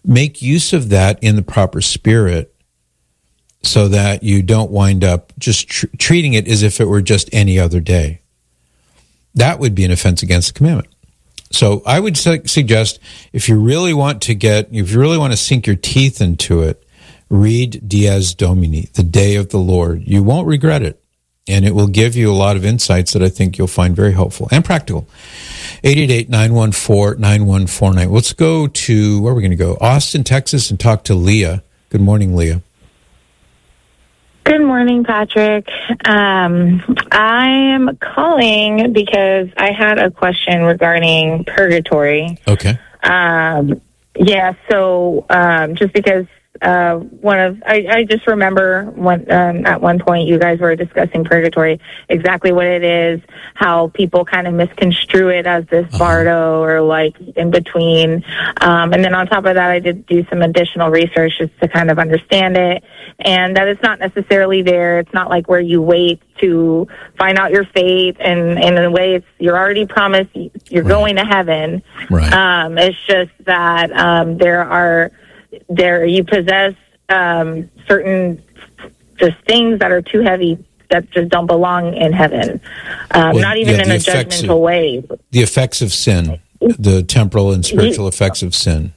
make use of that in the proper spirit so that you don't wind up just treating it as if it were just any other day. That would be an offense against the commandment. So I would suggest if you really want to sink your teeth into it, read Dies Domini, the Day of the Lord. You won't regret it, and it will give you a lot of insights that I think you'll find very helpful and practical. 888-914-9149. Let's go to, where are we going to go? Austin, Texas, and talk to Leah. Good morning, Leah. Good morning, Patrick. I am calling because I had a question regarding purgatory. Okay. Just because I just remember at one point you guys were discussing purgatory, exactly what it is, how people kind of misconstrue it as this bardo or like in between. And then on top of that, I did do some additional research just to kind of understand it, and that it's not necessarily there. It's not like where you wait to find out your fate, and in a way you're already promised you're going to heaven. Right. It's just that you possess certain just things that are too heavy that just don't belong in heaven, not even in a judgmental way. The effects of sin, the temporal and spiritual effects of sin.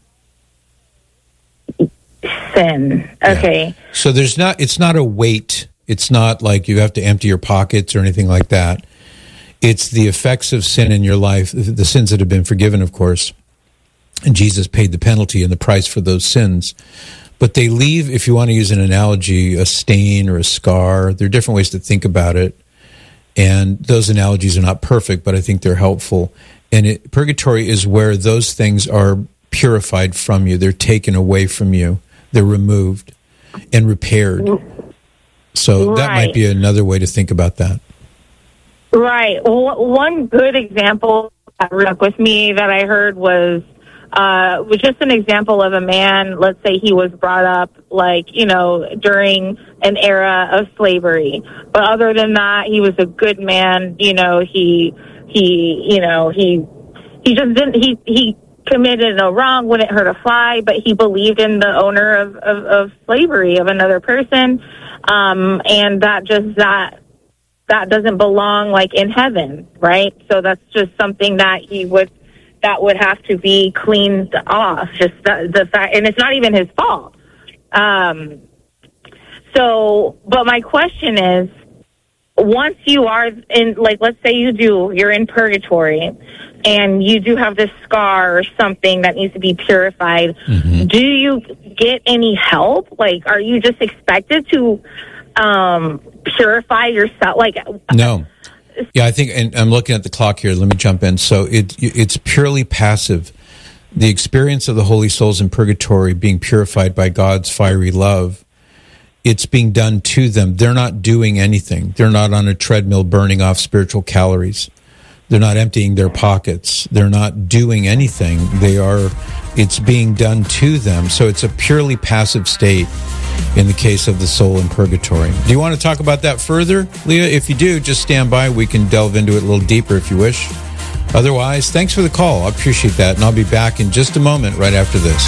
Sin, okay. Yeah. So it's not a weight. It's not like you have to empty your pockets or anything like that. It's the effects of sin in your life, the sins that have been forgiven, of course. And Jesus paid the penalty and the price for those sins. But they leave, if you want to use an analogy, a stain or a scar. There are different ways to think about it. And those analogies are not perfect, but I think they're helpful. And purgatory is where those things are purified from you. They're taken away from you. They're removed and repaired. So that might be another way to think about that. Right. Well, one good example that stuck with me that I heard was just an example of a man. Let's say he was brought up during an era of slavery, but other than that, he was a good man. He committed no wrong, wouldn't hurt a fly, but he believed in the owner of slavery, of another person, and that doesn't belong in heaven, right? So that's just something that that would have to be cleaned off. Just the fact, and it's not even his fault. But my question is, once you are in, let's say you're in purgatory, and you do have this scar or something that needs to be purified, do you get any help? Are you just expected to purify yourself? No. Yeah, I think, and I'm looking at the clock here. Let me jump in. So it's purely passive. The experience of the holy souls in purgatory being purified by God's fiery love, it's being done to them. They're not doing anything. They're not on a treadmill burning off spiritual calories. They're not emptying their pockets. They're not doing anything. It's being done to them. So it's a purely passive state in the case of the soul in purgatory. Do you want to talk about that further, Leah? If you do, just stand by. We can delve into it a little deeper if you wish. Otherwise, thanks for the call. I appreciate that. And I'll be back in just a moment right after this.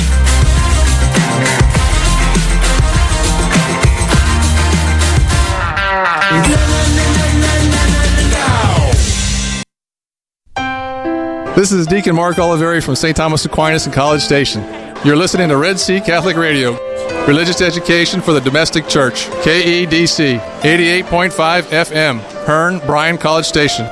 This is Deacon Mark Oliveri from St. Thomas Aquinas and College Station. You're listening to Red Sea Catholic Radio, religious education for the domestic church, KEDC, 88.5 FM, Hearn, Bryan College Station.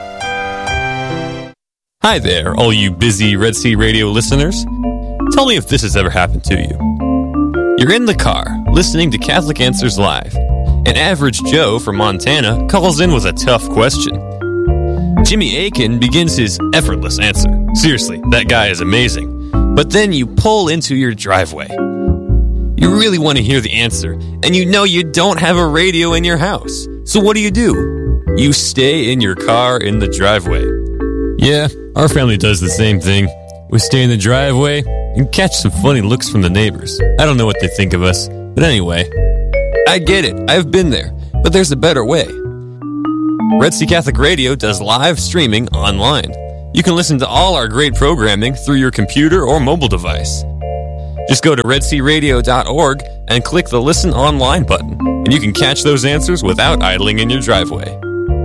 Hi there, all you busy Red Sea Radio listeners. Tell me if this has ever happened to you. You're in the car, listening to Catholic Answers Live. An average Joe from Montana calls in with a tough question. Jimmy Akin begins his effortless answer. Seriously, that guy is amazing. But then you pull into your driveway. You really want to hear the answer, and you know you don't have a radio in your house. So what do? You stay in your car in the driveway. Yeah, our family does the same thing. We stay in the driveway and catch some funny looks from the neighbors. I don't know what they think of us, but anyway, I get it. I've been there, but there's a better way. Red Sea Catholic Radio does live streaming online. You can listen to all our great programming through your computer or mobile device. Just go to redsearadio.org and click the Listen Online button, and you can catch those answers without idling in your driveway.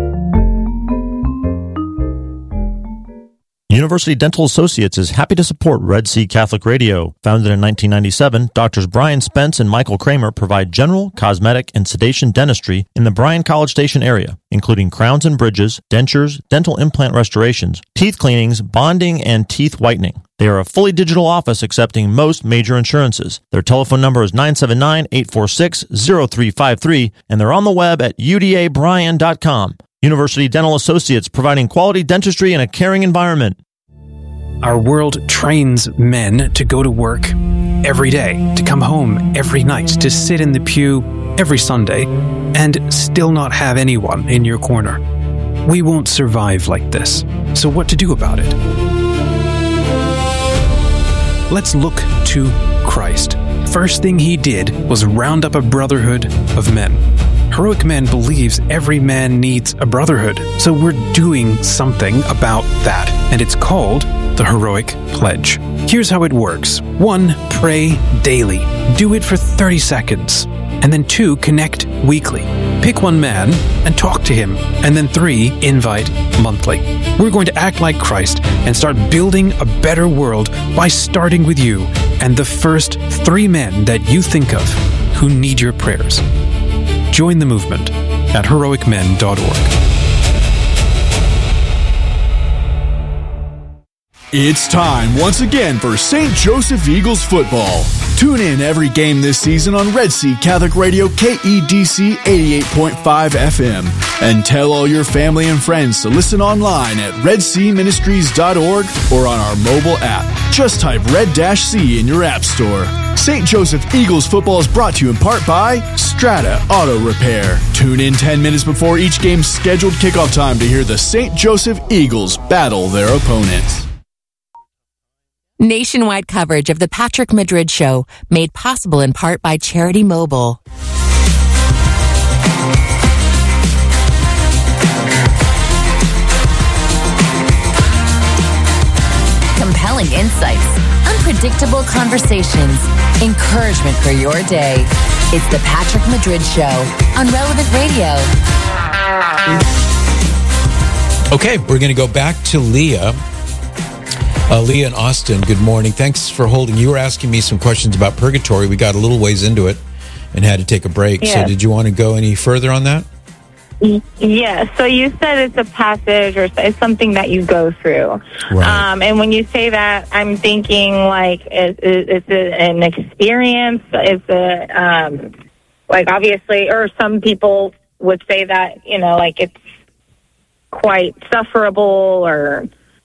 University Dental Associates is happy to support Red Sea Catholic Radio. Founded in 1997, Doctors Brian Spence and Michael Kramer provide general, cosmetic, and sedation dentistry in the Bryan College Station area, including crowns and bridges, dentures, dental implant restorations, teeth cleanings, bonding, and teeth whitening. They are a fully digital office accepting most major insurances. Their telephone number is 979-846-0353, and they're on the web at udabryan.com. University Dental Associates, providing quality dentistry in a caring environment. Our world trains men to go to work every day, to come home every night, to sit in the pew every Sunday, and still not have anyone in your corner. We won't survive like this. So what to do about it? Let's look to Christ. First thing he did was round up a brotherhood of men. Heroic Men believes every man needs a brotherhood, so we're doing something about that, and it's called the Heroic Pledge. Here's how it works. 1. Pray daily. Do it for 30 seconds. And then 2. Connect weekly. Pick one man and talk to him. And then 3. Invite monthly. We're going to act like Christ and start building a better world by starting with you and the first 3 men that you think of who need your prayers. Join the movement at heroicmen.org. It's time once again for St. Joseph Eagles football. Tune in every game this season on Red Sea Catholic Radio KEDC 88.5 FM. And tell all your family and friends to listen online at redseaministries.org or on our mobile app. Just type Red-C in your app store. St. Joseph Eagles football is brought to you in part by Strata Auto Repair. Tune in 10 minutes before each game's scheduled kickoff time to hear the St. Joseph Eagles battle their opponents. Nationwide coverage of the Patrick Madrid Show, made possible in part by Charity Mobile. Compelling insights, unpredictable conversations, encouragement for your day. It's the Patrick Madrid Show on Relevant Radio. Okay, we're going to go back to Leah. Leah in Austin, good morning. Thanks for holding. You were asking me some questions about purgatory. We got a little ways into it and had to take a break. Yes. So did you want to go any further on that? Yes. So you said it's a passage or it's something that you go through. Right. And when you say that, I'm thinking like it's an experience. It's like obviously, or some people would say that, you know, like it's quite sufferable or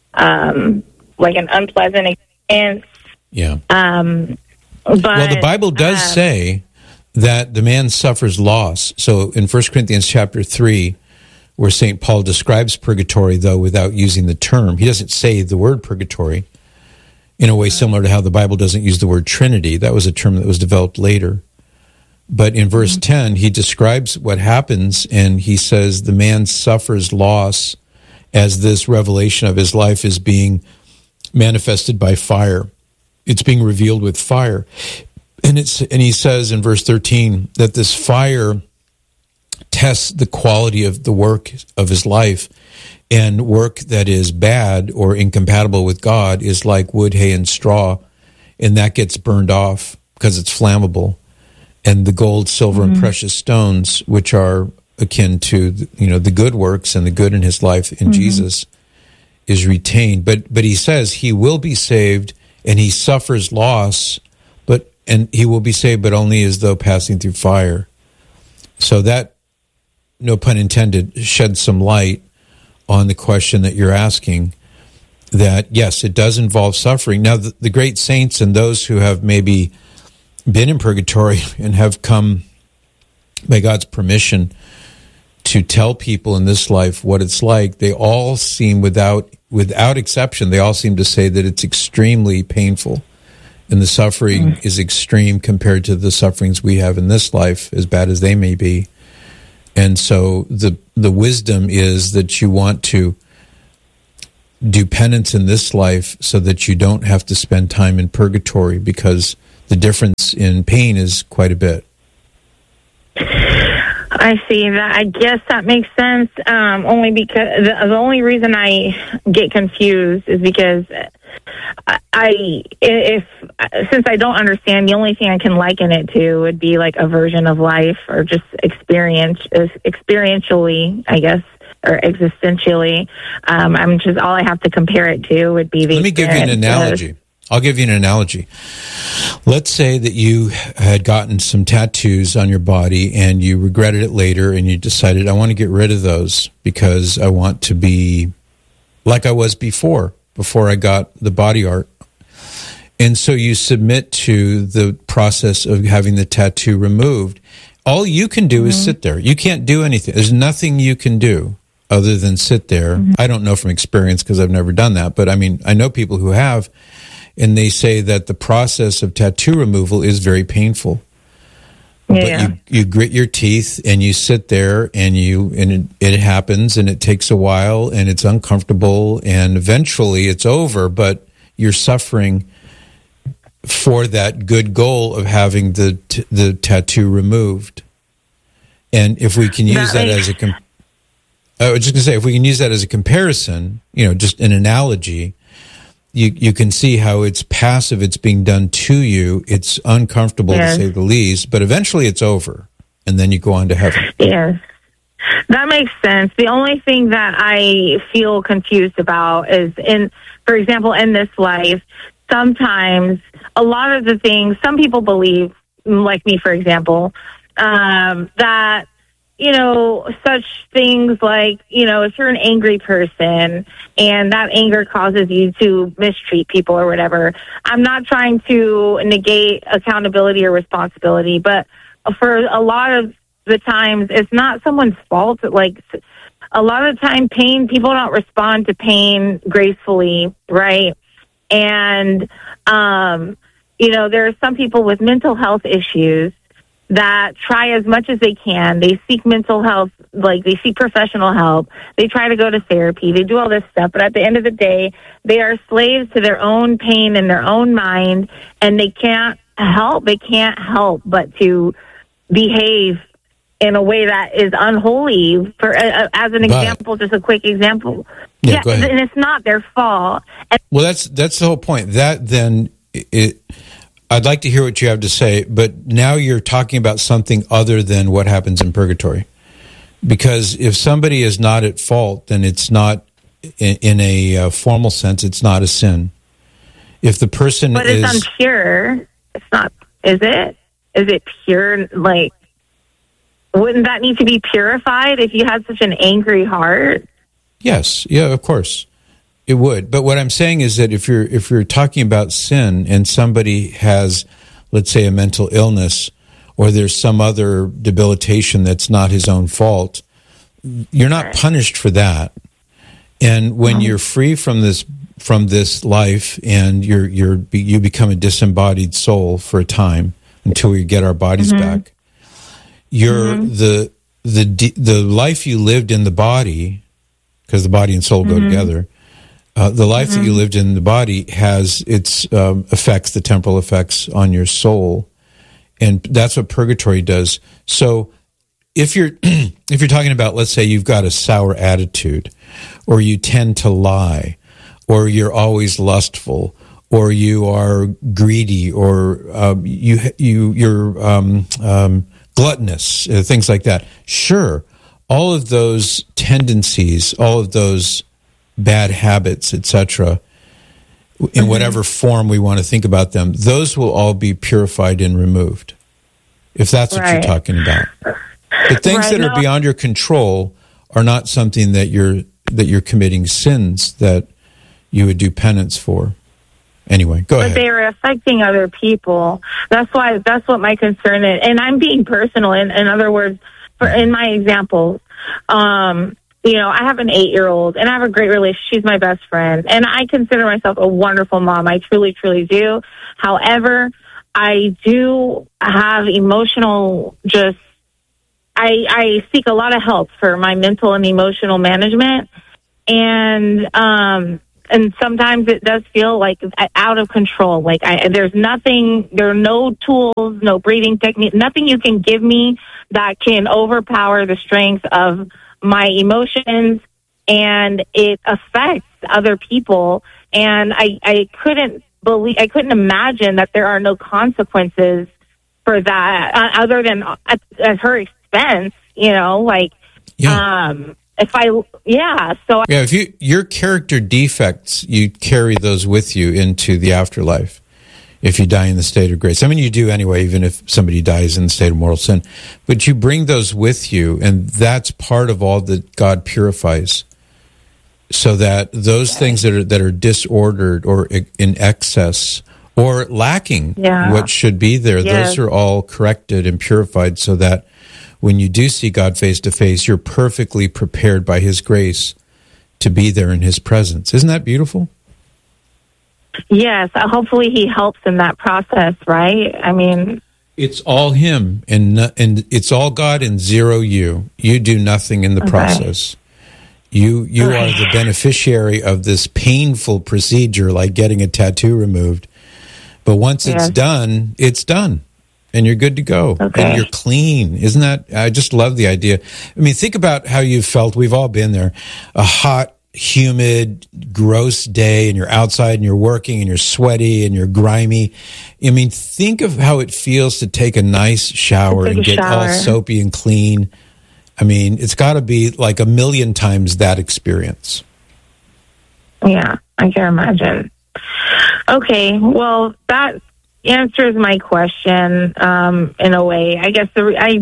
like an unpleasant experience. Yeah. But, well, the Bible does say that the man suffers loss. So in 1 Corinthians chapter 3, where St. Paul describes purgatory, though, without using the term, he doesn't say the word purgatory in a way similar to how the Bible doesn't use the word Trinity. That was a term that was developed later. But in verse 10, he describes what happens, and he says the man suffers loss as this revelation of his life is being manifested by fire. It's being revealed with fire. And he says in verse 13 that this fire tests the quality of the work of his life, and work that is bad or incompatible with God is like wood, hay, and straw, and that gets burned off because it's flammable. And the gold, silver, and precious stones, which are akin to the good works and the good in his life in Jesus, is retained. But he says he will be saved, and he suffers loss, and he will be saved, but only as though passing through fire. So that, no pun intended, sheds some light on the question that you're asking, that, yes, it does involve suffering. Now, the great saints and those who have maybe been in purgatory and have come, by God's permission, to tell people in this life what it's like, they all seem, without exception, they all seem to say that it's extremely painful. And the suffering is extreme compared to the sufferings we have in this life, as bad as they may be. And so the wisdom is that you want to do penance in this life so that you don't have to spend time in purgatory, because the the difference in pain is quite a bit. I see that. I guess that makes sense. Only because the only reason I get confused is because since I don't understand, the only thing I can liken it to would be like a version of life, or just experientially, I guess, or existentially. I'm just, all I have to compare it to would be the. Let me give you an analogy. I'll give you an analogy. Let's say that you had gotten some tattoos on your body and you regretted it later and you decided, I want to get rid of those because I want to be like I was before I got the body art. And so you submit to the process of having the tattoo removed. All you can do is sit there. You can't do anything. There's nothing you can do other than sit there. I don't know from experience because I've never done that, but I mean, I know people who have. And they say that the process of tattoo removal is very painful. Yeah. But you grit your teeth and you sit there and it happens and it takes a while and it's uncomfortable and eventually it's over, but you're suffering for that good goal of having the tattoo removed. And if we can use that as I was just going to say, if we can use that as a comparison, just an analogy, you can see how it's passive, it's being done to you, it's uncomfortable to say the least, but eventually it's over, and then you go on to heaven. Yes. That makes sense. The only thing that I feel confused about is, for example, in this life, sometimes a lot of the things, some people believe, like me, for example, that such things like, if you're an angry person and that anger causes you to mistreat people or whatever, I'm not trying to negate accountability or responsibility, but for a lot of the times, it's not someone's fault. Like, a lot of the time, people don't respond to pain gracefully, right? And, there are some people with mental health issues that try as much as they can. They seek mental health, like they seek professional help. They try to go to therapy. They do all this stuff. But at the end of the day, they are slaves to their own pain and their own mind, and they can't help but to behave in a way that is unholy. As an example, just a quick example. Yeah, go ahead. And it's not their fault. Well, that's the whole point. That then I'd like to hear what you have to say, but now you're talking about something other than what happens in purgatory. Because if somebody is not at fault, then it's not, in a formal sense, it's not a sin. If the person but it's impure. It's not, is it? Is it pure? Like, wouldn't that need to be purified if you had such an angry heart? Yes. Yeah, of course. It would. But what I'm saying is that if you're talking about sin and somebody has, let's say, a mental illness, or there's some other debilitation that's not his own fault, you're not punished for that. And when you're free from this life and you become a disembodied soul for a time until we get our bodies back, you're the life you lived in the body, because the body and soul go together. The life that you lived in the body has its effects, the temporal effects on your soul, and that's what purgatory does. So, if you're talking about, let's say, you've got a sour attitude, or you tend to lie, or you're always lustful, or you are greedy, or you're gluttonous, things like that. Sure, all of those tendencies, all of those bad habits, etc., in whatever form we want to think about them, those will all be purified and removed, if that's what you're talking about. The things that are beyond your control are not something that you're committing sins that you would do penance for. Anyway, go ahead. But they are affecting other people. That's what my concern is. And I'm being personal. In other words, in my example, I have an 8-year-old, and I have a great relationship. She's my best friend, and I consider myself a wonderful mom. I truly, truly do. However, I do have emotional, I seek a lot of help for my mental and emotional management. And sometimes it does feel like out of control. Like there are no tools, no breathing technique, nothing you can give me that can overpower the strength of my emotions, and it affects other people. And I couldn't imagine that there are no consequences for that other than at her expense, if your character defects, you carry those with you into the afterlife if you die in the state of grace. I mean, you do anyway, even if somebody dies in the state of mortal sin, but you bring those with you, and that's part of all that God purifies, so that those things that are disordered or in excess or lacking what should be there, those are all corrected and purified, so that when you do see God face to face, you're perfectly prepared by His grace to be there in His presence. Isn't that beautiful? Yes. Hopefully He helps in that process, right? I mean, it's all Him, and it's all God and zero you. You do nothing in the process. You are the beneficiary of this painful procedure, like getting a tattoo removed. But once it's done, it's done. And you're good to go. Okay. And you're clean. Isn't that, I just love the idea. I mean, think about how you felt. We've all been there. A hot, humid, gross day, and you're outside and you're working and you're sweaty and you're grimy. I mean, think of how it feels to take a nice shower and get all soapy and clean. I mean, it's got to be like 1,000,000 times that experience. Yeah, I can imagine. Okay, well, that answers my question in a way. I guess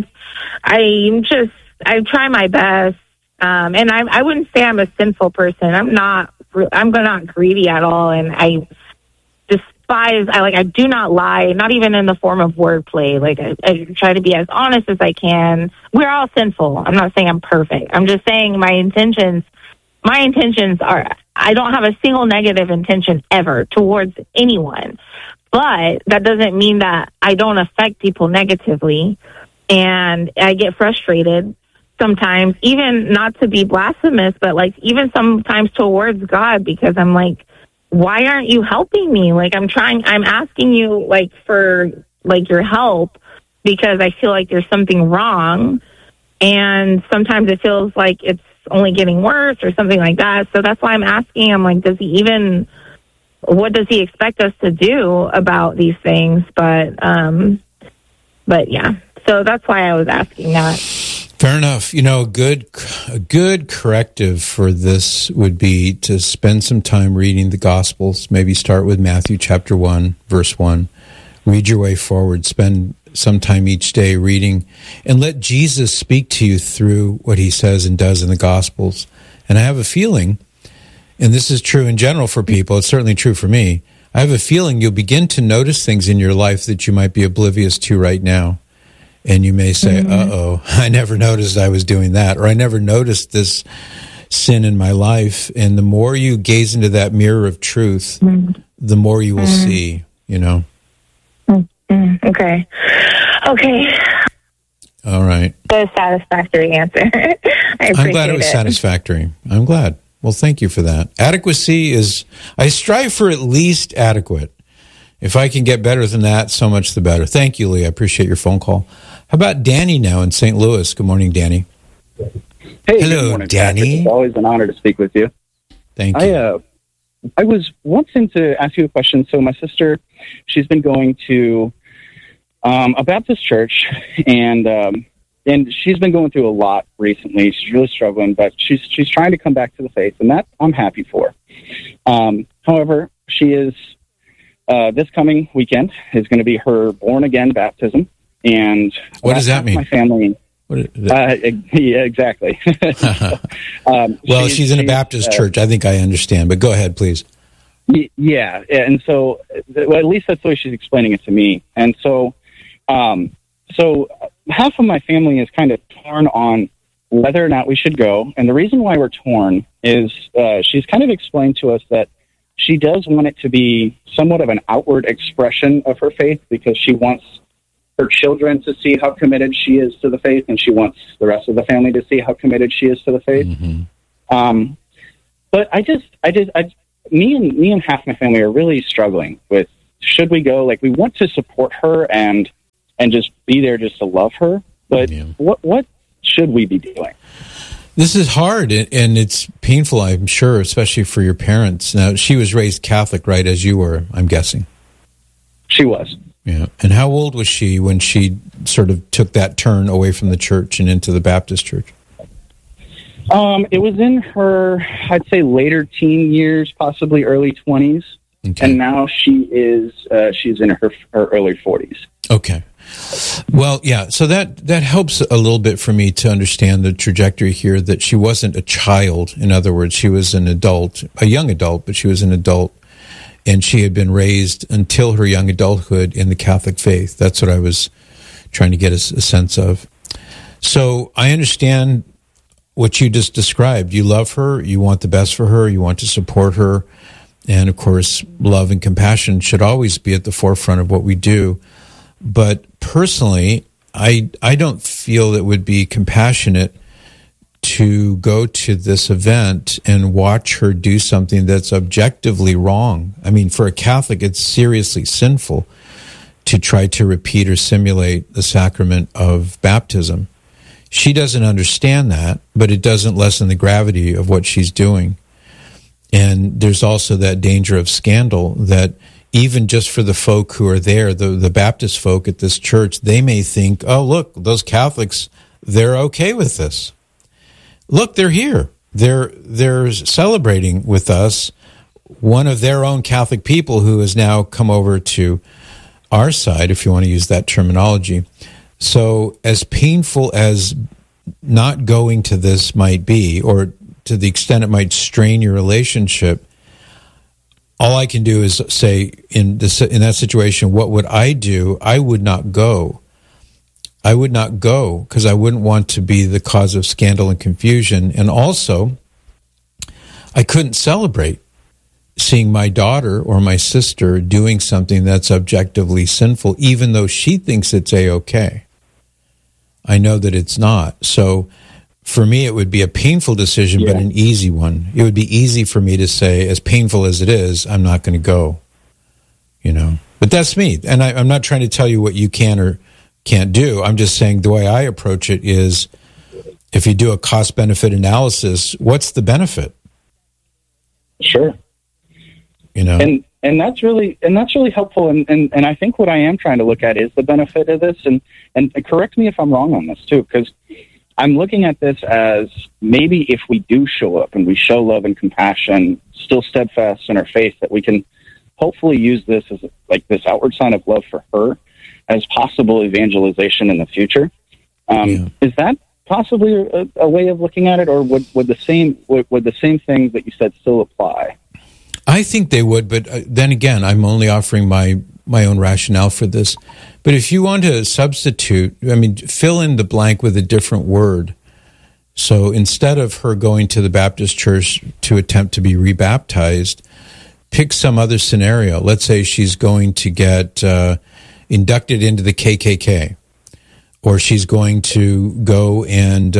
I try my best, and I wouldn't say I'm a sinful person. I'm not greedy at all, and I despise. I do not lie, not even in the form of wordplay. Like I try to be as honest as I can. We're all sinful. I'm not saying I'm perfect. I'm just saying my intentions are. I don't have a single negative intention ever towards anyone. But that doesn't mean that I don't affect people negatively, and I get frustrated sometimes, even not to be blasphemous, but even sometimes towards God, because I'm like, why aren't you helping me? I'm asking you for your help because I feel like there's something wrong, and sometimes it feels like it's only getting worse or something like that. So that's why I'm asking. I'm like, what does He expect us to do about these things? But yeah, so that's why I was asking that. Fair enough. A good corrective for this would be to spend some time reading the Gospels. Maybe start with Matthew chapter 1, verse 1. Read your way forward. Spend some time each day reading, and let Jesus speak to you through what He says and does in the Gospels. And I have a feeling, and this is true in general for people, it's certainly true for me, I have a feeling you'll begin to notice things in your life that you might be oblivious to right now. And you may say, I never noticed I was doing that, or I never noticed this sin in my life. And the more you gaze into that mirror of truth, the more you will see, Okay. All right. A satisfactory answer. I'm glad it was satisfactory. I'm glad. Well, thank you for that. Adequacy I strive for at least adequate. If I can get better than that, so much the better. Thank you, Lee. I appreciate your phone call. How about Danny now in St. Louis? Good morning, Danny. Hey, hello, good morning, Danny. Patrick. It's always an honor to speak with you. Thank you. I was wanting to ask you a question. So my sister, she's been going to a Baptist church, and she's been going through a lot recently. She's really struggling, but she's trying to come back to the faith, and that I'm happy for. However, she is this coming weekend is going to be her born again baptism, and what does that mean? My family. Yeah, exactly. Well, she's in a Baptist church. I think I understand, but go ahead, please. Yeah, and so at least that's the way she's explaining it to me. And so half of my family is kind of torn on whether or not we should go. And the reason why we're torn is she's kind of explained to us that she does want it to be somewhat of an outward expression of her faith, because she wants her children to see how committed she is to the faith, and she wants the rest of the family to see how committed she is to the faith. Mm-hmm. But me and half my family are really struggling with, should we go? Like, we want to support her and just be there just to love her, but what should we be doing? This is hard, and it's painful, I'm sure, especially for your parents. Now, she was raised Catholic, right, as you were, I'm guessing? She was. Yeah. And how old was she when she sort of took that turn away from the church and into the Baptist church? It was in her, I'd say, later teen years, possibly early 20s. Okay. And now she's in her early 40s. Okay. Well, yeah, so that helps a little bit for me to understand the trajectory here, that she wasn't a child. In other words, she was an adult, a young adult, but she was an adult, and she had been raised until her young adulthood in the Catholic faith. That's what I was trying to get a sense of. So I understand what you just described. You love her, you want the best for her, you want to support her, and of course, love and compassion should always be at the forefront of what we do. But personally, I don't feel it would be compassionate to go to this event and watch her do something that's objectively wrong. I mean, for a Catholic, it's seriously sinful to try to repeat or simulate the sacrament of baptism. She doesn't understand that, but it doesn't lessen the gravity of what she's doing. And there's also that danger of scandal that even just for the folk who are there, the Baptist folk at this church, they may think, oh, look, those Catholics, they're okay with this. Look, they're here. They're celebrating with us one of their own Catholic people who has now come over to our side, if you want to use that terminology. So as painful as not going to this might be, or to the extent it might strain your relationship, all I can do is say, in that situation, what would I do? I would not go. I would not go because I wouldn't want to be the cause of scandal and confusion. And also, I couldn't celebrate seeing my daughter or my sister doing something that's objectively sinful, even though she thinks it's A-okay. I know that it's not. So for me, it would be a painful decision, but an easy one. It would be easy for me to say, as painful as it is, I'm not going to go, you know. But that's me. And I'm not trying to tell you what you can or can't do. I'm just saying the way I approach it is, if you do a cost-benefit analysis, what's the benefit? Sure. You know, and that's really helpful. And I think what I am trying to look at is the benefit of this. And correct me if I'm wrong on this too, because I'm looking at this as maybe if we do show up and we show love and compassion, still steadfast in our faith, that we can hopefully use this as like this outward sign of love for her as possible evangelization in the future. Is that possibly a way of looking at it, or would the same things that you said still apply? I think they would, but then again, I'm only offering my own rationale for this. But if you want to substitute, I mean, fill in the blank with a different word. So instead of her going to the Baptist church to attempt to be rebaptized, pick some other scenario. Let's say she's going to get inducted into the KKK, or she's going to go and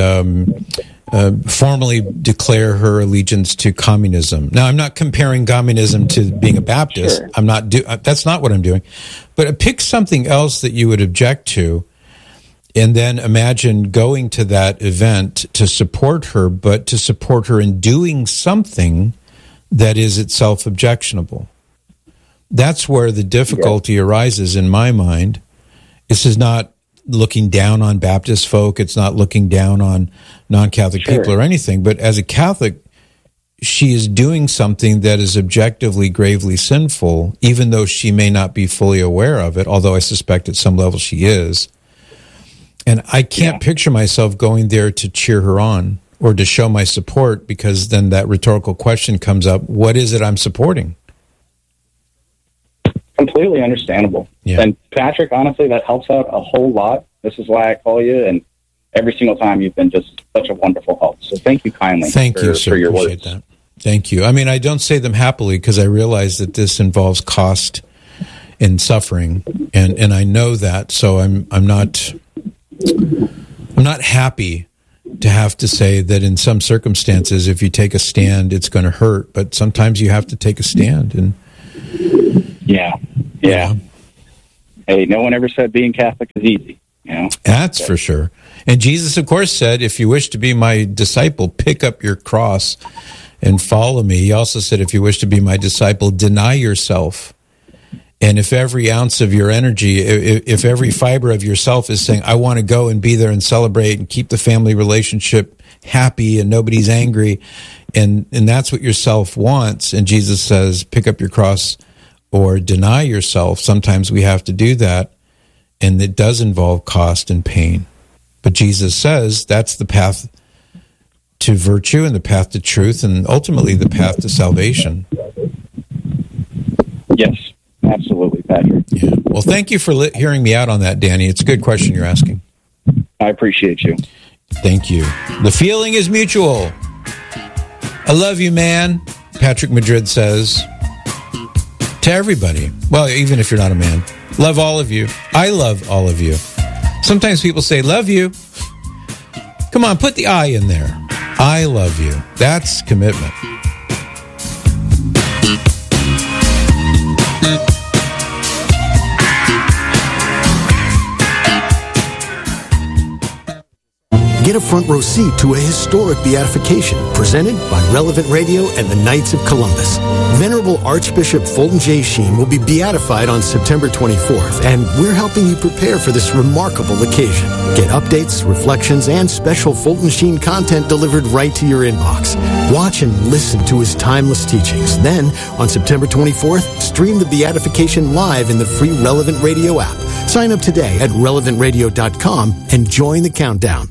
formally declare her allegiance to communism. Now, I'm not comparing communism to being a Baptist. Sure. I'm not. That's not what I'm doing. But pick something else that you would object to, and then imagine going to that event to support her, but to support her in doing something that is itself objectionable. That's where the difficulty arises in my mind. This is not looking down on Baptist folk. It's not looking down on non-Catholic people or anything. But as a Catholic, she is doing something that is objectively gravely sinful, even though she may not be fully aware of it, although I suspect at some level she is. And I can't picture myself going there to cheer her on or to show my support, because then that rhetorical question comes up, what is it I'm supporting? Completely understandable. Yeah. And Patrick, honestly, that helps out a whole lot. This is why I call you, and every single time you've been just such a wonderful help. So thank you kindly for your words. That. Thank you. I mean, I don't say them happily because I realize that this involves cost and suffering, and I know that. So I'm not happy to have to say that in some circumstances, if you take a stand, it's going to hurt. But sometimes you have to take a stand. And yeah. Hey, no one ever said being Catholic is easy. That's for sure. And Jesus, of course, said, if you wish to be my disciple, pick up your cross and follow me. He also said, if you wish to be my disciple, deny yourself. And if every ounce of your energy, if every fiber of yourself is saying, I want to go and be there and celebrate and keep the family relationship happy and nobody's angry, and that's what your self wants, and Jesus says, pick up your cross or deny yourself, sometimes we have to do that, and it does involve cost and pain. But Jesus says that's the path to virtue and the path to truth and ultimately the path to salvation. Yes. Absolutely, Patrick. Yeah. Well, thank you for hearing me out on that, Danny. It's a good question you're asking. I appreciate you. Thank you. The feeling is mutual. I love you, man, Patrick Madrid says. To everybody. Well, even if you're not a man. Love all of you. I love all of you. Sometimes people say, love you. Come on, put the I in there. I love you. That's commitment. Get a front row seat to a historic beatification presented by Relevant Radio and the Knights of Columbus. Venerable Archbishop Fulton J. Sheen will be beatified on September 24th, and we're helping you prepare for this remarkable occasion. Get updates, reflections, and special Fulton Sheen content delivered right to your inbox. Watch and listen to his timeless teachings. Then, on September 24th, stream the beatification live in the free Relevant Radio app. Sign up today at relevantradio.com and join the countdown.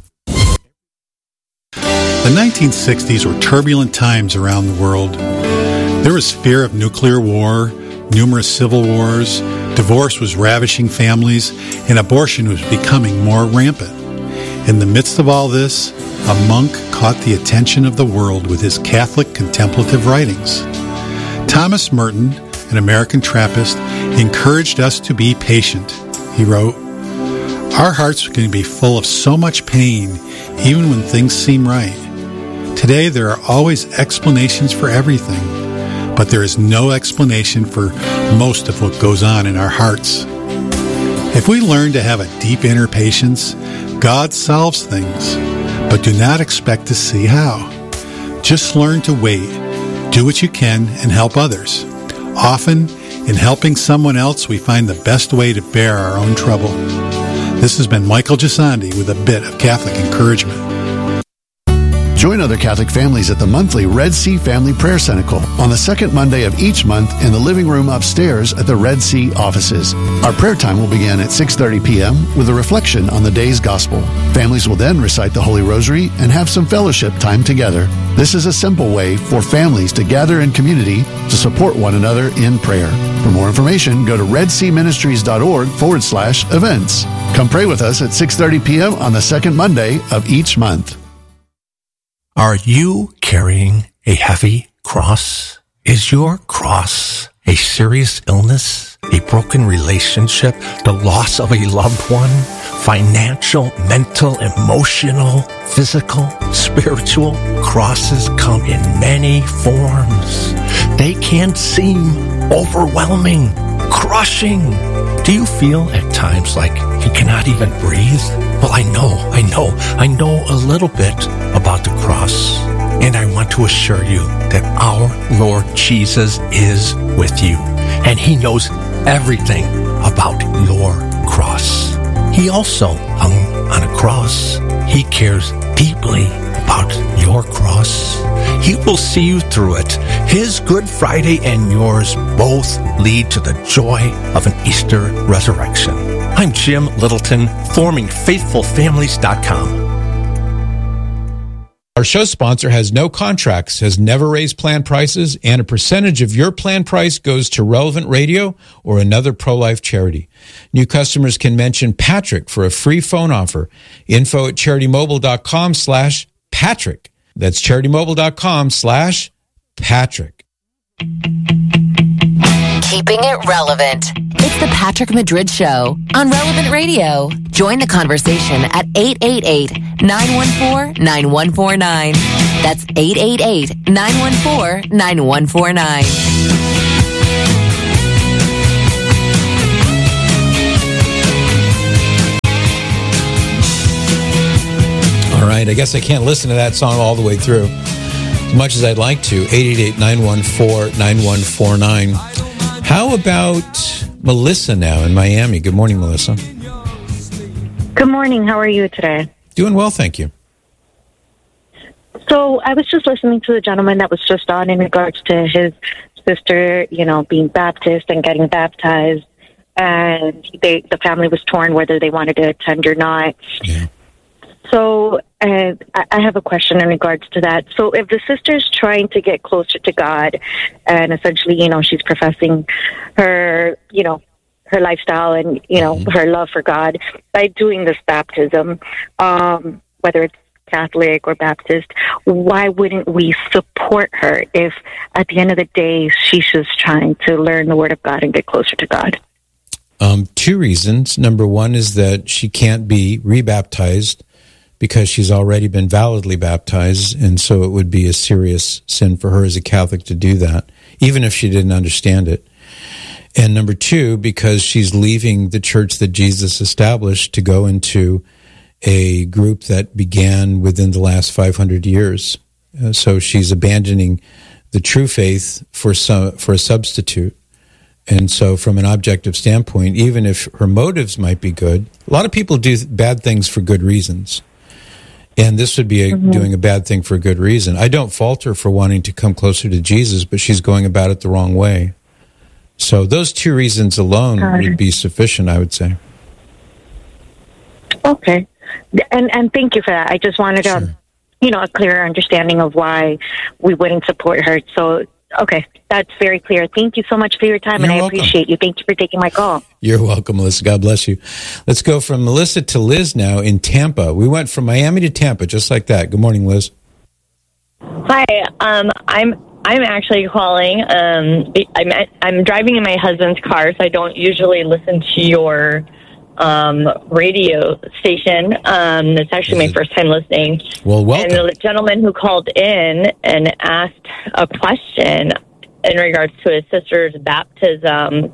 The 1960s were turbulent times around the world. There was fear of nuclear war, numerous civil wars, divorce was ravishing families, and abortion was becoming more rampant. In the midst of all this, a monk caught the attention of the world with his Catholic contemplative writings. Thomas Merton, an American Trappist, encouraged us to be patient. He wrote, "Our hearts can be full of so much pain, even when things seem right. Today there are always explanations for everything, but there is no explanation for most of what goes on in our hearts. If we learn to have a deep inner patience, God solves things, but do not expect to see how. Just learn to wait, do what you can, and help others. Often, in helping someone else, we find the best way to bear our own trouble." This has been Michael Gisandi with a bit of Catholic encouragement. Join other Catholic families at the monthly Red Sea Family Prayer Cenacle on the second Monday of each month in the living room upstairs at the Red Sea offices. Our prayer time will begin at 6:30 p.m. with a reflection on the day's gospel. Families will then recite the Holy Rosary and have some fellowship time together. This is a simple way for families to gather in community to support one another in prayer. For more information, go to redseaministries.org/events. Come pray with us at 6:30 p.m. on the second Monday of each month. Are you carrying a heavy cross? Is your cross a serious illness, a broken relationship, the loss of a loved one, financial, mental, emotional, physical, spiritual? Crosses come in many forms. They can seem overwhelming, crushing. Do you feel at times like you cannot even breathe? Well, I know a little bit about the cross. And I want to assure you that our Lord Jesus is with you. And He knows everything about your cross. He also hung on a cross. He cares deeply about your cross. He will see you through it. His Good Friday and yours both lead to the joy of an Easter resurrection. I'm Jim Littleton, formingfaithfulfamilies.com. Our show sponsor has no contracts, has never raised plan prices, and a percentage of your plan price goes to Relevant Radio or another pro-life charity. New customers can mention Patrick for a free phone offer. info@CharityMobile.com/Patrick. That's CharityMobile.com/Patrick. keeping it relevant. It's the Patrick Madrid Show on Relevant Radio. Join the conversation at 888-914-9149. That's 888-914-9149. All right, I guess I can't listen to that song all the way through as much as I'd like to. 888-914-9149. How about Melissa now in Miami? Good morning, Melissa. Good morning. How are you today? Doing well, thank you. So I was just listening to the gentleman that was just on in regards to his sister, being Baptist and getting baptized, and the family was torn whether they wanted to attend or not. Yeah. So I have a question in regards to that. So if the sister's trying to get closer to God and essentially, she's professing her, her lifestyle and, her love for God by doing this baptism, whether it's Catholic or Baptist, why wouldn't we support her if at the end of the day she's just trying to learn the Word of God and get closer to God? Two reasons. Number one is that she can't be rebaptized because she's already been validly baptized, and so it would be a serious sin for her as a Catholic to do that, even if she didn't understand it. And number two, because she's leaving the church that Jesus established to go into a group that began within the last 500 years. So she's abandoning the true faith for a substitute. And so from an objective standpoint, even if her motives might be good, a lot of people do bad things for good reasons. And this would be doing a bad thing for a good reason. I don't fault her for wanting to come closer to Jesus, but she's going about it the wrong way. So those two reasons alone would be sufficient, I would say. Okay. And thank you for that. I just wanted a clearer understanding of why we wouldn't support her. So, okay, that's very clear. Thank you so much for your time, and I appreciate you. Thank you for taking my call. You're welcome, Melissa. God bless you. Let's go from Melissa to Liz now in Tampa. We went from Miami to Tampa, just like that. Good morning, Liz. Hi, I'm actually calling. I'm driving in my husband's car, so I don't usually listen to your radio station. It's actually my first time listening. Well, welcome. And the gentleman who called in and asked a question in regards to his sister's baptism,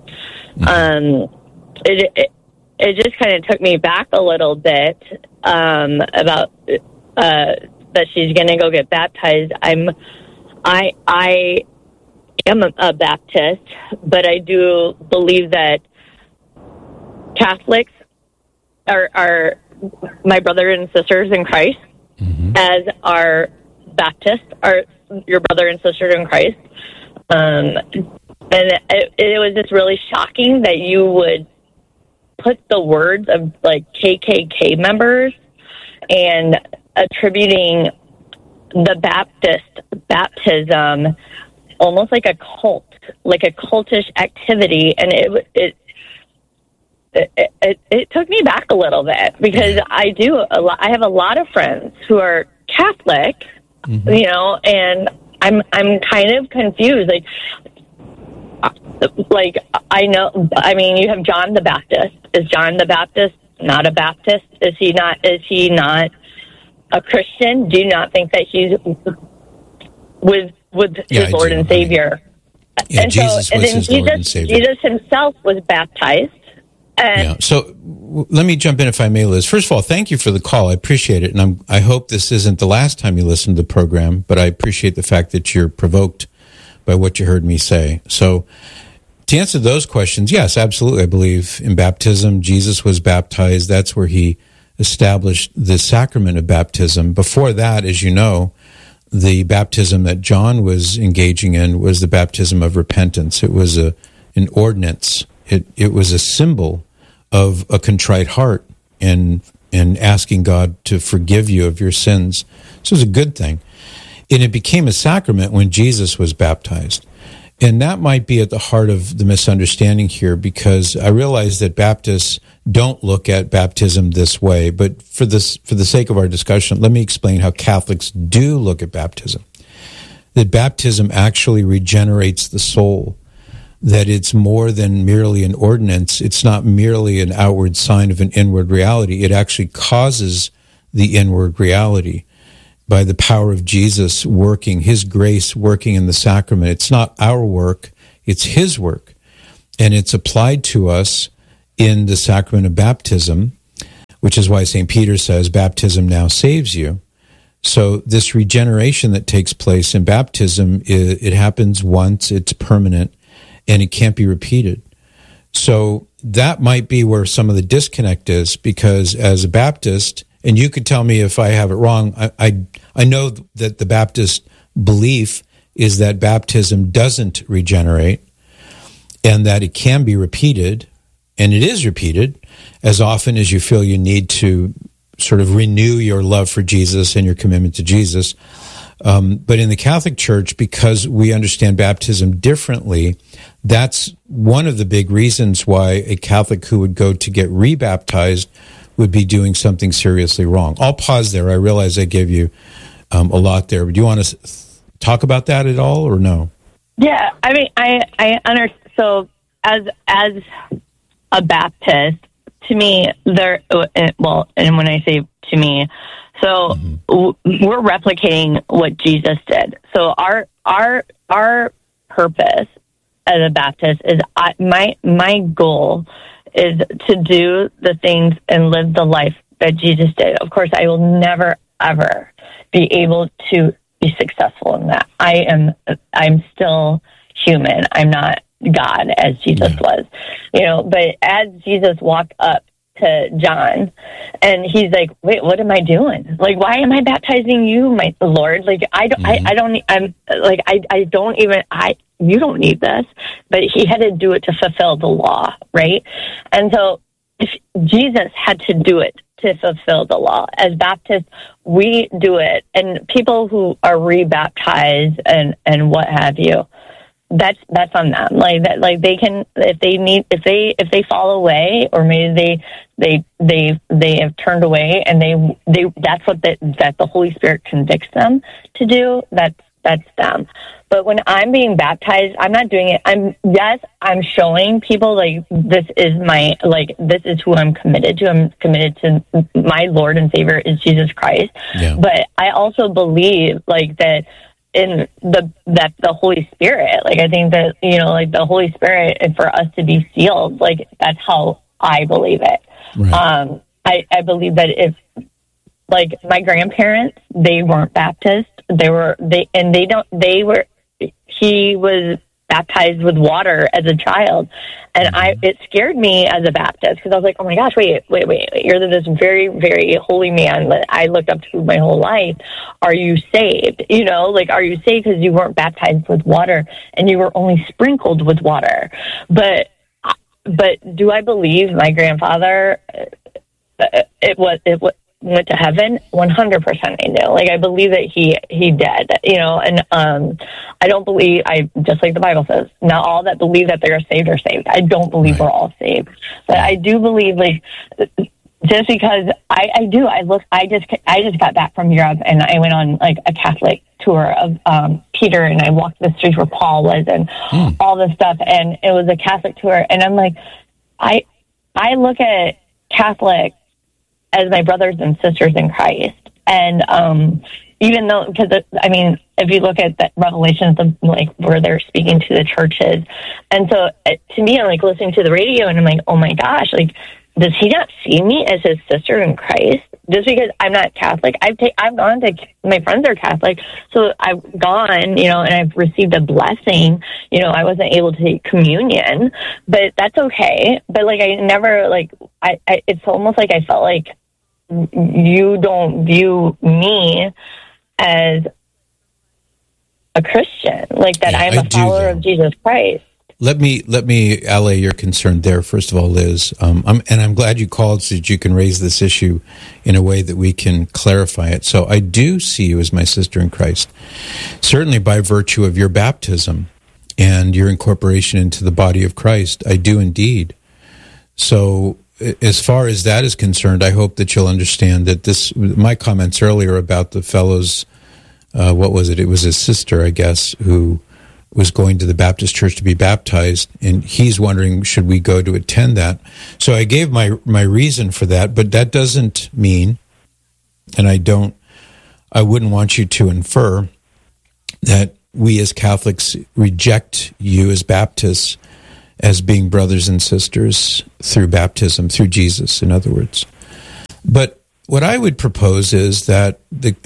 it just kind of took me back a little bit about that she's going to go get baptized. I am a Baptist, but I do believe that Catholics are my brothers and sisters in Christ, as our Baptists are your brother and sister in Christ. And it was just really shocking that you would put the words of like KKK members and attributing the baptism almost like a cult, like a cultish activity, and it took me back a little bit because I have a lot of friends who are Catholic, and I'm kind of confused. Like I know, I mean, you have John the Baptist. Is John the Baptist not a Baptist? Is he not a Christian? Do you not think that he's with his Lord and Savior? Yeah, and Jesus was his Lord and Savior. Jesus himself was baptized. So let me jump in if I may, Liz. First of all, thank you for the call. I appreciate it. And I hope this isn't the last time you listen to the program, but I appreciate the fact that you're provoked by what you heard me say. So to answer those questions, yes, absolutely. I believe in baptism. Jesus was baptized. That's where he established the sacrament of baptism. Before that, as you know, the baptism that John was engaging in was the baptism of repentance. It was an ordinance. It was a symbol of a contrite heart and asking God to forgive you of your sins. So it was a good thing. And it became a sacrament when Jesus was baptized. And that might be at the heart of the misunderstanding here, because I realize that Baptists don't look at baptism this way. But for the sake of our discussion, let me explain how Catholics do look at baptism. That baptism actually regenerates the soul. that it's more than merely an ordinance. It's not merely an outward sign of an inward reality. It actually causes the inward reality by the power of Jesus working, his grace working in the sacrament. It's not our work, it's his work. And it's applied to us in the sacrament of baptism, which is why St. Peter says, baptism now saves you. So this regeneration that takes place in baptism, it happens once, it's permanent, and it can't be repeated. So that might be where some of the disconnect is, because as a Baptist, and you could tell me if I have it wrong, I know that the Baptist belief is that baptism doesn't regenerate and that it can be repeated, and it is repeated as often as you feel you need to sort of renew your love for Jesus and your commitment to Jesus. But in the Catholic Church, because we understand baptism differently, that's one of the big reasons why a Catholic who would go to get rebaptized would be doing something seriously wrong. I'll pause there. I realize I gave you a lot there. But do you want to talk about that at all, or no? Yeah, I mean, I understand. So as a Baptist, to me, and when I say to me, so we're replicating what Jesus did. So our purpose as a Baptist is my goal is to do the things and live the life that Jesus did. Of course, I will never ever be able to be successful in that. I'm still human. I'm not God as Jesus was, but as Jesus walked up to John and he's like, wait, what am I doing? Like, why am I baptizing you, my Lord? Like, you don't need this, but he had to do it to fulfill the law. Right. And so if Jesus had to do it to fulfill the law, as Baptists, we do it. And people who are rebaptized and what have you, that's on them. Like that, like they can, if they fall away, or maybe they have turned away, and they that's what that the Holy Spirit convicts them to do. That's them. But when I'm being baptized, I'm not doing it. I'm showing people like this is who I'm committed to. I'm committed to my Lord and Savior is Jesus Christ. Yeah. But I also believe like that. That the Holy Spirit, like I think that like the Holy Spirit, and for us to be sealed, like that's how I believe it. Right. I believe that if like my grandparents, they weren't Baptist, he was baptized with water as a child, and it scared me as a Baptist, because I was like, oh my gosh, wait, you're this very, very holy man that I looked up to my whole life. Are you saved? Are you saved because you weren't baptized with water and you were only sprinkled with water? But do I believe my grandfather it went to heaven? 100% I do. Like I believe that he did, and I don't believe, just like the Bible says, not all that believe that they are saved are saved. I don't believe we're all saved, but I do believe, like, just because I just got back from Europe, and I went on like a Catholic tour of Peter, and I walked the streets where Paul was, and all this stuff, and it was a Catholic tour, and I'm like, I look at Catholic as my brothers and sisters in Christ. And even though, because I mean, if you look at the Revelations, like where they're speaking to the churches, and so to me, I'm like listening to the radio, and I'm like, oh my gosh, like, does he not see me as his sister in Christ? Just because I'm not Catholic, I've gone to, my friends are Catholic, so I've gone, and I've received a blessing. I wasn't able to take communion, but that's okay. But like, I never, like, it's almost like I felt like you don't view me as a Christian, like that. I'm a follower of Jesus Christ. Let me allay your concern there, first of all, Liz. I'm glad you called so that you can raise this issue in a way that we can clarify it. So I do see you as my sister in Christ, certainly by virtue of your baptism and your incorporation into the body of Christ. I do indeed. So as far as that is concerned, I hope that you'll understand that my comments earlier about the fellow's, what was it? It was his sister, I guess, who was going to the Baptist church to be baptized, and he's wondering, should we go to attend that? So I gave my reason for that, but that doesn't mean, and I wouldn't want you to infer that we as Catholics reject you as Baptists as being brothers and sisters through baptism, through Jesus, in other words. But what I would propose is that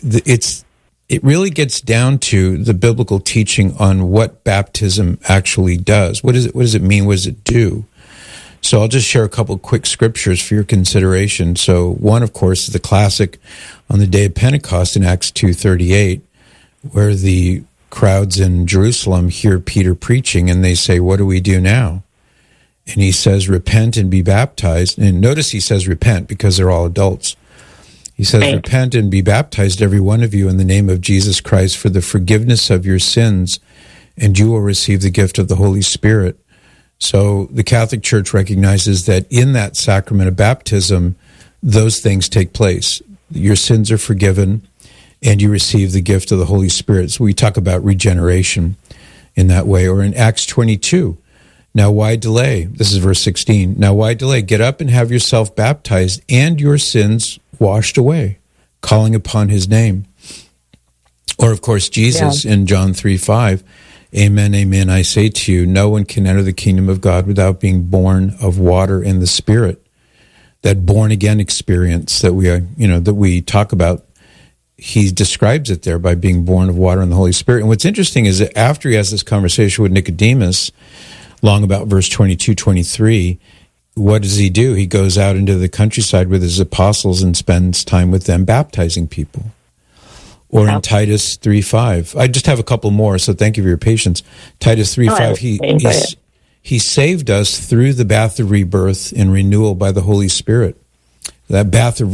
it really gets down to the biblical teaching on what baptism actually does. What does it mean? What does it do? So I'll just share a couple quick scriptures for your consideration. So one, of course, is the classic on the day of Pentecost in Acts 2:38, where the crowds in Jerusalem hear Peter preaching and they say, "What do we do now?" And he says, "Repent and be baptized." And notice he says repent because they're all adults. He says, right. "Repent and be baptized, every one of you, in the name of Jesus Christ for the forgiveness of your sins, and you will receive the gift of the Holy Spirit." So the Catholic Church recognizes that in that sacrament of baptism, those things take place. Your sins are forgiven, and you receive the gift of the Holy Spirit. So we talk about regeneration in that way. Or in Acts 22, "Now why delay?" This is verse 16. "Now why delay? Get up and have yourself baptized and your sins washed away, calling upon his name." Or, of course, Jesus in John 3:5, "Amen, amen, I say to you, no one can enter the kingdom of God without being born of water and the Spirit." That born-again experience that we talk about, he describes it there by being born of water and the Holy Spirit. And what's interesting is that after he has this conversation with Nicodemus, long about verse 22, 23, what does he do? He goes out into the countryside with his apostles and spends time with them baptizing people. Or in Titus 3:5. I just have a couple more, so thank you for your patience. Titus 3:5, he saved us through the bath of rebirth and renewal by the Holy Spirit. That bath of,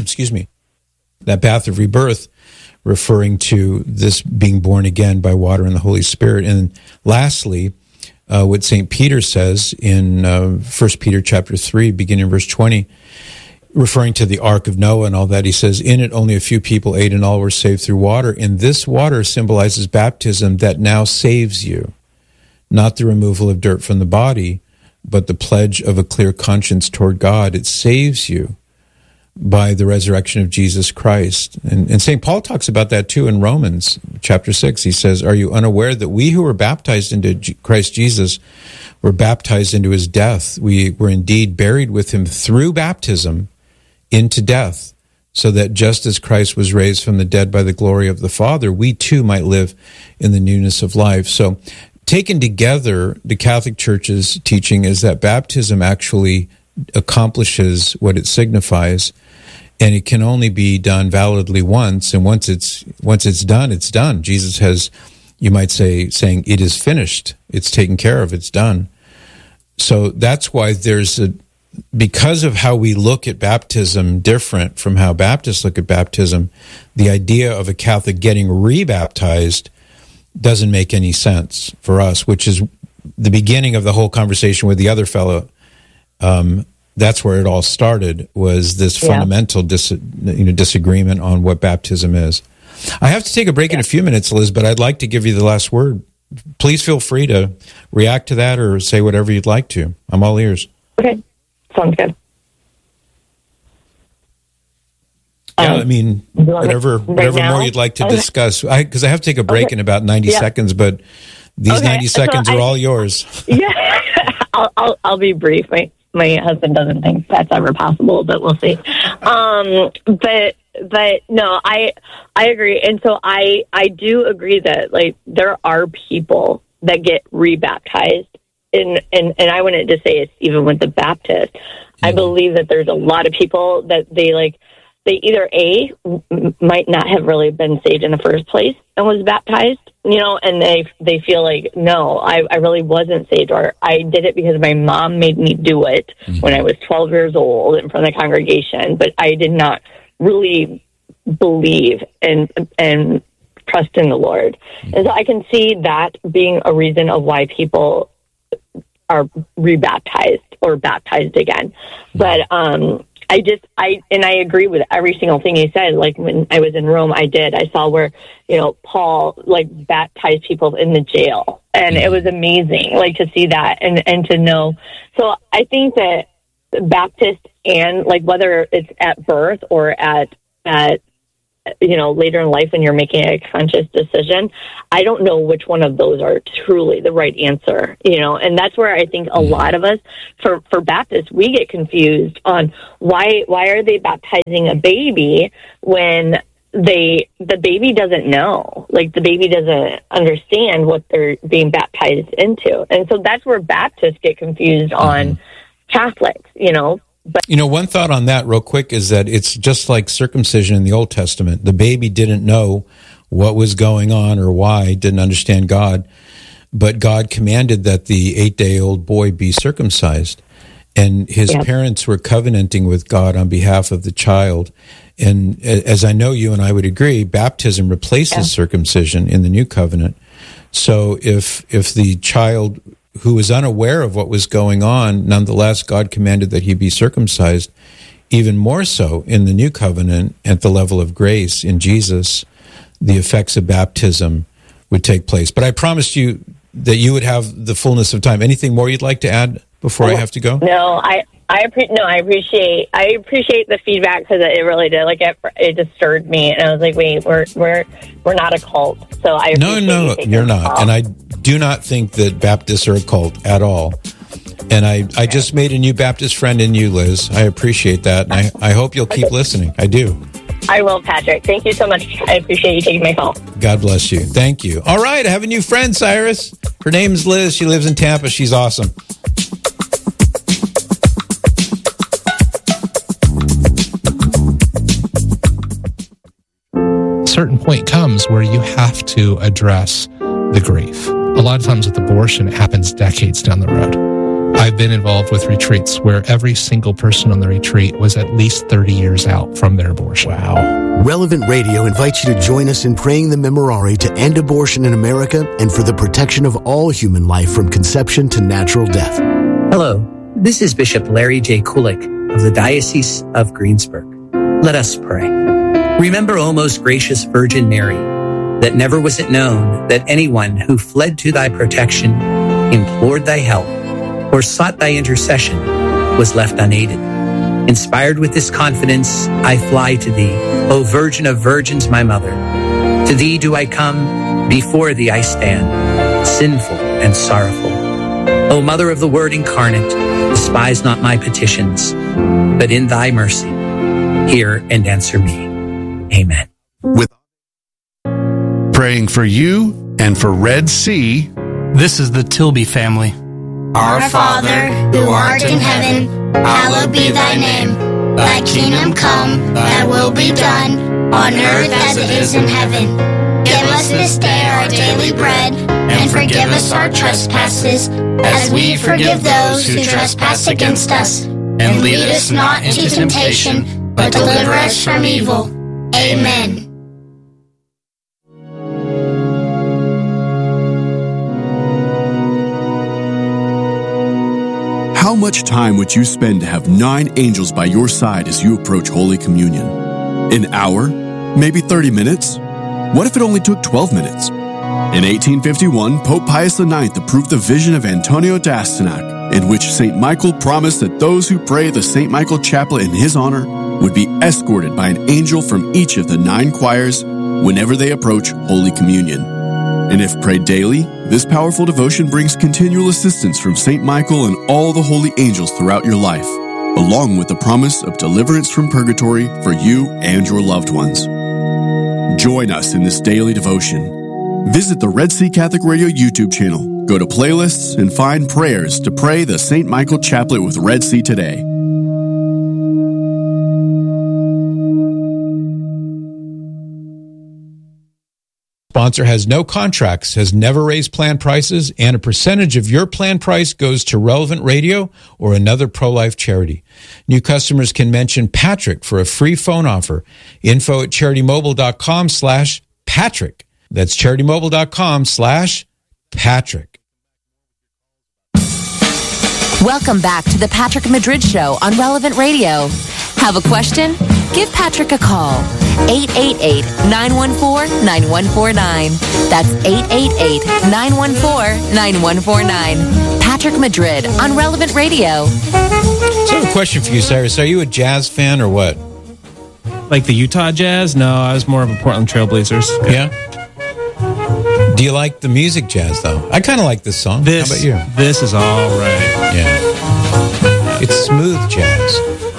that bath of rebirth referring to this being born again by water and the Holy Spirit. And lastly, what St. Peter says in 1 Peter chapter 3, beginning in verse 20, referring to the Ark of Noah and all that, he says, "In it only a few people ate and all were saved through water. And this water symbolizes baptism that now saves you, not the removal of dirt from the body, but the pledge of a clear conscience toward God. It saves you by the resurrection of Jesus Christ." And St. Paul talks about that too in Romans chapter 6. He says, "Are you unaware that we who were baptized into Christ Jesus were baptized into his death? We were indeed buried with him through baptism into death, so that just as Christ was raised from the dead by the glory of the Father, we too might live in the newness of life." So taken together, the Catholic Church's teaching is that baptism actually accomplishes what it signifies, and it can only be done validly once. And once it's done, it's done. Jesus has, you might say, saying, "It is finished. It's taken care of. It's done." So that's why because of how we look at baptism different from how Baptists look at baptism, the idea of a Catholic getting rebaptized doesn't make any sense for us, which is the beginning of the whole conversation with the other fellow. That's where it all started, was this fundamental disagreement on what baptism is. I have to take a break in a few minutes, Liz, but I'd like to give you the last word. Please feel free to react to that or say whatever you'd like to. I'm all ears. Okay. Sounds good. Yeah, I mean, whatever more you'd like to discuss. Because I have to take a break in about 90 seconds, but these 90 seconds are all yours. Yeah, I'll be brief. My husband doesn't think that's ever possible, but we'll see. But no, I agree, and so I do agree that there are people that get rebaptized. And I wouldn't just say it's even with the Baptist. I believe that there's a lot of people that they either might not have really been saved in the first place and was baptized, and they feel like, no, I really wasn't saved, or I did it because my mom made me do it when I was 12 years old in front of the congregation, but I did not really believe and trust in the Lord. And so I can see that being a reason of why people are rebaptized or baptized again. But I agree with every single thing you said. Like when I was in Rome, I saw where, Paul like baptized people in the jail, and it was amazing, like to see that and to know. So I think that Baptist, and like whether it's at birth or at later in life when you're making a conscious decision, I don't know which one of those are truly the right answer, and that's where I think a lot of us, for Baptists, we get confused on why are they baptizing a baby when the baby doesn't know, like the baby doesn't understand what they're being baptized into. And so that's where Baptists get confused on Catholics, But one thought on that real quick is that it's just like circumcision in the Old Testament. The baby didn't know what was going on or why, didn't understand God, but God commanded that the 8-day-old boy be circumcised. And his parents were covenanting with God on behalf of the child. And as I know you and I would agree, baptism replaces circumcision in the new covenant. So if the child who was unaware of what was going on, nonetheless, God commanded that he be circumcised, even more so in the new covenant at the level of grace in Jesus, the effects of baptism would take place. But I promised you that you would have the fullness of time. Anything more you'd like to add before I have to go? No, I appreciate the feedback, because it really did. Like it just stirred me, and I was like, wait, we're not a cult. So I no, you're not, and I do not think that Baptists are a cult at all. And I just made a new Baptist friend in you, Liz. I appreciate that, and I hope you'll keep listening. I do. I will, Patrick. Thank you so much. I appreciate you taking my call. God bless you. Thank you. All right, I have a new friend, Cyrus. Her name's Liz. She lives in Tampa. She's awesome. Certain point comes where you have to address the grief. A lot of times with abortion, it happens decades down the road. I've been involved with retreats where every single person on the retreat was at least 30 years out from their abortion. Wow. Relevant Radio invites you to join us in praying the Memorare to end abortion in America and for the protection of all human life from conception to natural death. Hello, this is Bishop Larry J. Kulik of the Diocese of Greensburg. Let us pray. Remember, O most gracious Virgin Mary, that never was it known that anyone who fled to thy protection, implored thy help, or sought thy intercession was left unaided. Inspired with this confidence, I fly to thee, O Virgin of Virgins, my mother. To thee do I come, before thee I stand, sinful and sorrowful. O Mother of the Word incarnate, despise not my petitions, but in thy mercy, hear and answer me. Amen. With praying for you and for Red Sea, this is the Tilby family. Our Father, who art in heaven, hallowed be thy name. Thy kingdom come, thy will be done, on earth as it is in heaven. Give us this day our daily bread, and forgive us our trespasses, as we forgive those who trespass against us. And lead us not into temptation, but deliver us from evil. Amen. How much time would you spend to have 9 angels by your side as you approach Holy Communion? An hour? Maybe 30 minutes? What if it only took 12 minutes? In 1851, Pope Pius IX approved the vision of Antonio d'Astyanac, in which St. Michael promised that those who pray the St. Michael Chaplet in his honor would be escorted by an angel from each of the 9 choirs whenever they approach Holy Communion. And if prayed daily, this powerful devotion brings continual assistance from St. Michael and all the holy angels throughout your life, along with the promise of deliverance from purgatory for you and your loved ones. Join us in this daily devotion. Visit the Red Sea Catholic Radio YouTube channel, go to playlists, and find prayers to pray the St. Michael Chaplet with Red Sea today. Sponsor has no contracts, has never raised plan prices, and a percentage of your plan price goes to Relevant Radio or another pro-life charity. New customers can mention Patrick for a free phone offer. info@CharityMobile.com/Patrick. That's CharityMobile.com/Patrick. Welcome back to the Patrick Madrid Show on Relevant Radio. Have a question? Give Patrick a call. 888-914-9149. That's 888-914-9149. Patrick Madrid on Relevant Radio. So I have a question for you, Cyrus. Are you a jazz fan or what? Like the Utah Jazz? No, I was more of a Portland Trailblazers. Yeah? Do you like the music jazz, though? I kind of like this song. How about you? This is all right. Yeah. It's smooth jazz.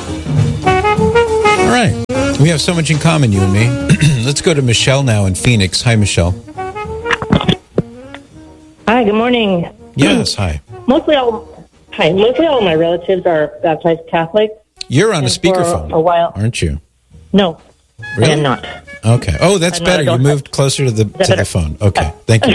All right. We have so much in common, you and me. Let's go to Michelle now in Phoenix. Hi, Michelle. Hi, good morning. Yes, hi. Mostly all my relatives are baptized Catholic. You're on a speakerphone, a while, aren't you? No, really? I am not. Okay. Oh, that's better. You moved closer to the phone. Okay, thank you.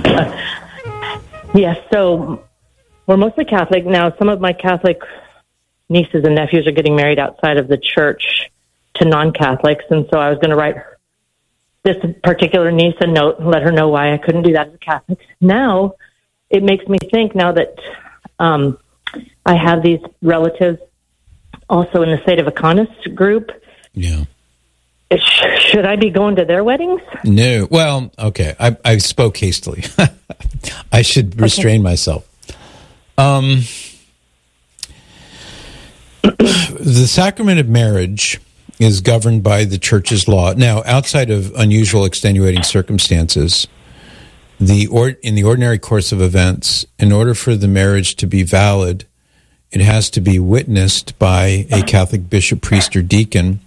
Yes, so we're mostly Catholic. Now, some of my Catholic nieces and nephews are getting married outside of the church to non-Catholics, and so I was going to write this particular niece a note and let her know why I couldn't do that as a Catholic. Now, it makes me think now that I have these relatives also in the State of Aconus group. Yeah. Should I be going to their weddings? No. Well, okay. I spoke hastily. I should restrain myself. The sacrament of marriage is governed by the church's law. Now, outside of unusual extenuating circumstances, in the ordinary course of events, in order for the marriage to be valid, it has to be witnessed by a Catholic bishop, priest, or deacon.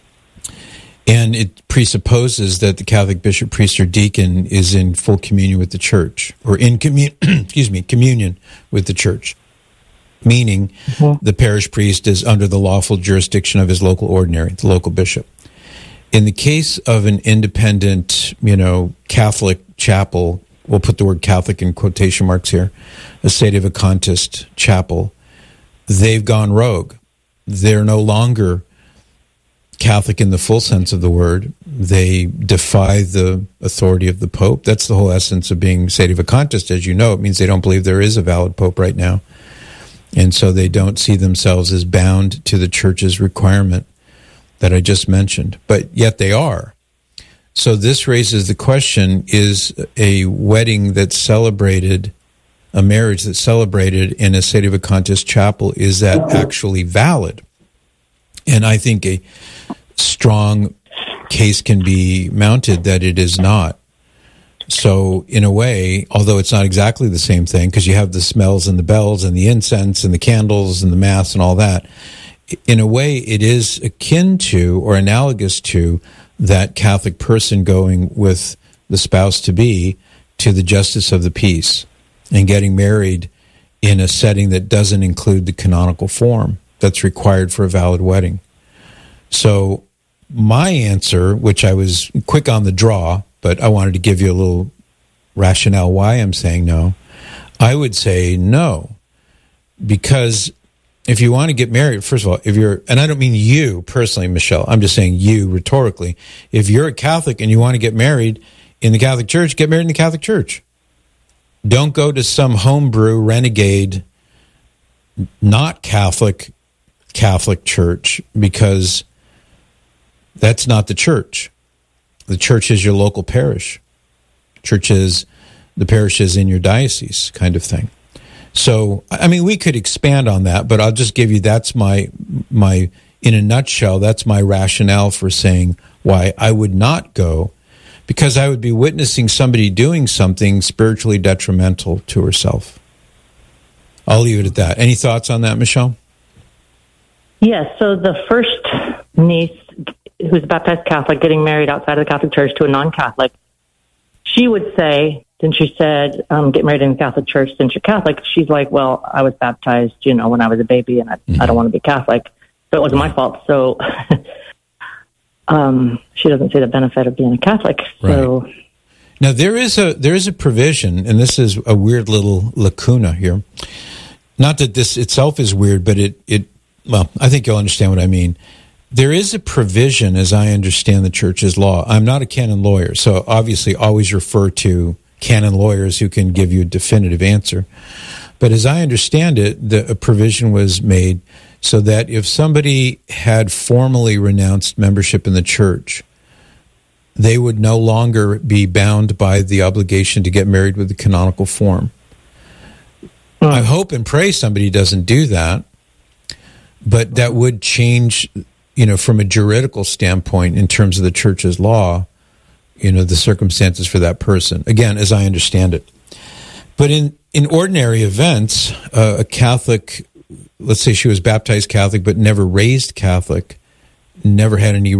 And it presupposes that the Catholic bishop, priest, or deacon is in full communion with the church, or in communion with the church. Meaning, the parish priest is under the lawful jurisdiction of his local ordinary, the local bishop. In the case of an independent, Catholic chapel, we'll put the word Catholic in quotation marks here, a sedevacantist chapel, they've gone rogue. They're no longer Catholic in the full sense of the word. They defy the authority of the Pope. That's the whole essence of being sedevacantist, as you know. It means they don't believe there is a valid Pope right now. And so they don't see themselves as bound to the church's requirement that I just mentioned. But yet they are. So this raises the question, is a wedding that's celebrated, a marriage that's celebrated in a sedevacantist chapel, is that actually valid? And I think a strong case can be mounted that it is not. So in a way, although it's not exactly the same thing, because you have the smells and the bells and the incense and the candles and the mass and all that, in a way it is akin to or analogous to that Catholic person going with the spouse-to-be to the justice of the peace and getting married in a setting that doesn't include the canonical form that's required for a valid wedding. So my answer, which I was quick on the draw, but I wanted to give you a little rationale why I'm saying no, I would say no. Because if you want to get married, first of all, and I don't mean you personally, Michelle, I'm just saying you rhetorically, if you're a Catholic and you want to get married in the Catholic Church, get married in the Catholic Church. Don't go to some homebrew, renegade, not Catholic church, because that's not the church. The church is your local parish. The parish is in your diocese, kind of thing. So, I mean, we could expand on that, but I'll just give you, that's my in a nutshell, that's my rationale for saying why I would not go, because I would be witnessing somebody doing something spiritually detrimental to herself. I'll leave it at that. Any thoughts on that, Michelle? Yes, so the first niece, who's a baptized Catholic, getting married outside of the Catholic Church to a non-Catholic, she would say, since she said, get married in the Catholic Church since you're Catholic, she's like, well, I was baptized, when I was a baby, and I don't want to be Catholic, so it wasn't my fault. So she doesn't see the benefit of being a Catholic. So right. Now, there is a provision, and this is a weird little lacuna here. Not that this itself is weird, but well, I think you'll understand what I mean. There is a provision, as I understand the church's law. I'm not a canon lawyer, so obviously always refer to canon lawyers who can give you a definitive answer. But as I understand it, a provision was made so that if somebody had formally renounced membership in the church, they would no longer be bound by the obligation to get married with the canonical form. I hope and pray somebody doesn't do that, but that would change, from a juridical standpoint in terms of the church's law, the circumstances for that person, again, as I understand it. But in ordinary events, a Catholic, let's say she was baptized Catholic but never raised Catholic, never had any